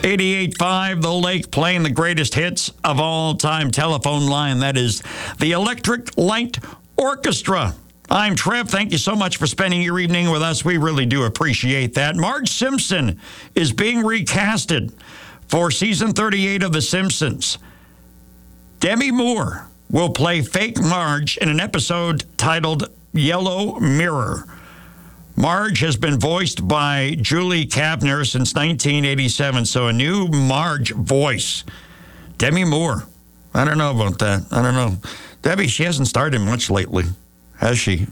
88.5, The Lake, playing the greatest hits of all time. Telephone line, that is the Electric Light Orchestra. I'm Trev. Thank you so much for spending your evening with us. We really do appreciate that. Marge Simpson is being recasted for season 38 of The Simpsons. Demi Moore will play fake Marge in an episode titled Yellow Mirror. Marge has been voiced by Julie Kavner since 1987, so a new Marge voice. Demi Moore. I don't know about that. I don't know. Debbie, she hasn't started much lately, has she?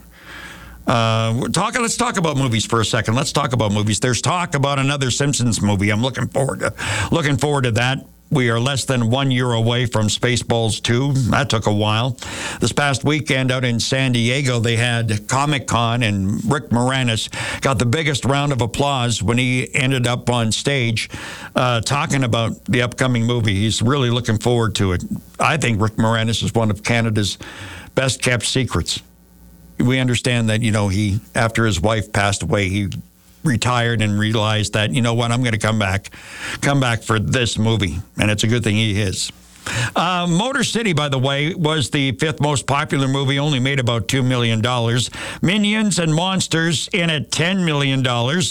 Let's talk about movies for a second. Let's talk about movies. There's talk about another Simpsons movie. I'm looking forward to that. We are less than 1 year away from Spaceballs 2. That took a while. This past weekend out in San Diego, they had Comic-Con, and Rick Moranis got the biggest round of applause when he ended up on stage talking about the upcoming movie. He's really looking forward to it. I think Rick Moranis is one of Canada's best-kept secrets. We understand that, he, after his wife passed away, he retired and realized that, I'm going to come back for this movie. And it's a good thing he is. Motor City, by the way, was the fifth most popular movie, only made about $2 million. Minions and Monsters in at $10 million.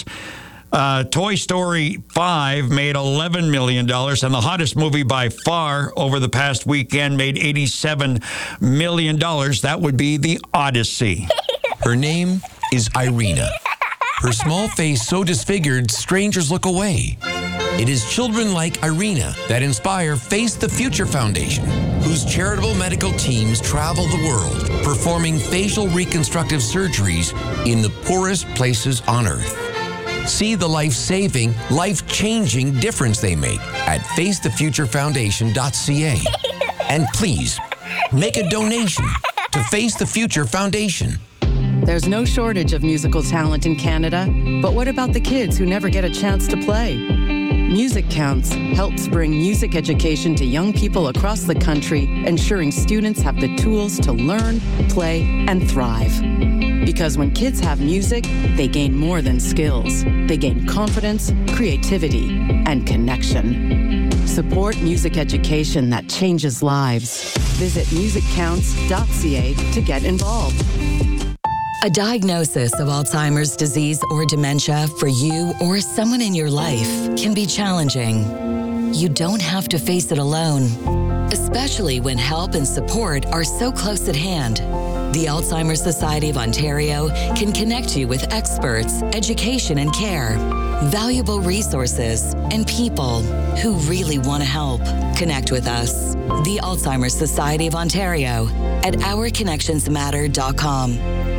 Toy Story 5 made $11 million, and the hottest movie by far over the past weekend made $87 million. That would be The Odyssey. Her name is Irina. Her small face so disfigured, strangers look away. It is children like Irina that inspire Face the Future Foundation, whose charitable medical teams travel the world, performing facial reconstructive surgeries in the poorest places on Earth. See the life-saving, life-changing difference they make at facethefuturefoundation.ca. And please, make a donation to Face the Future Foundation. There's no shortage of musical talent in Canada, but what about the kids who never get a chance to play? Music Counts helps bring music education to young people across the country, ensuring students have the tools to learn, play, and thrive. Because when kids have music, they gain more than skills. They gain confidence, creativity, and connection. Support music education that changes lives. Visit musiccounts.ca to get involved. A diagnosis of Alzheimer's disease or dementia for you or someone in your life can be challenging. You don't have to face it alone, especially when help and support are so close at hand. The Alzheimer's Society of Ontario can connect you with experts, education and care, valuable resources, and people who really want to help. Connect with us, the Alzheimer's Society of Ontario, at ourconnectionsmatter.com.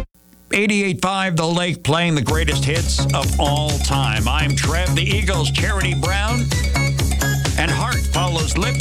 88.5, The Lake, playing the greatest hits of all time. I'm Trev, the Eagles, Charity Brown, and Heart follows Lips.